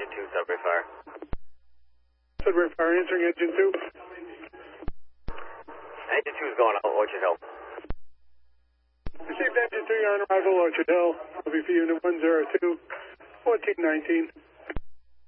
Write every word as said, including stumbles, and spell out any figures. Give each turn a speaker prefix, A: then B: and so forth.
A: two, Sudbury Fire.
B: Sudbury Fire, answering engine two.
A: Engine two is going out, Orchard Hill.
B: Received engine two, you're on arrival, Orchard Hill. I'll be for unit one zero two, fourteen nineteen.